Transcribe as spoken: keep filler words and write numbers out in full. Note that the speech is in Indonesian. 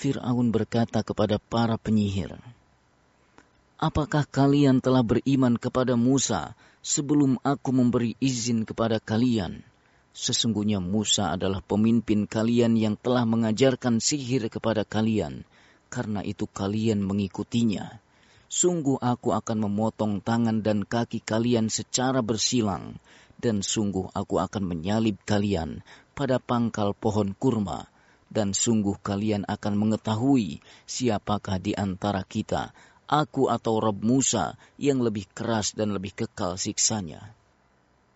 Fir'aun berkata kepada para penyihir, "Apakah kalian telah beriman kepada Musa sebelum aku memberi izin kepada kalian? Sesungguhnya Musa adalah pemimpin kalian yang telah mengajarkan sihir kepada kalian. Karena itu kalian mengikutinya. Sungguh aku akan memotong tangan dan kaki kalian secara bersilang, dan sungguh aku akan menyalib kalian pada pangkal pohon kurma, dan sungguh kalian akan mengetahui siapakah di antara kita, aku atau Rabb Musa, yang lebih keras dan lebih kekal siksanya."